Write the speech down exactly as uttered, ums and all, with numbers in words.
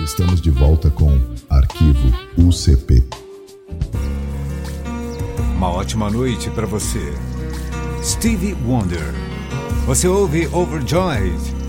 Estamos de volta com Arquivo U C P. Uma ótima noite para você. Stevie Wonder. Você ouve Overjoyed.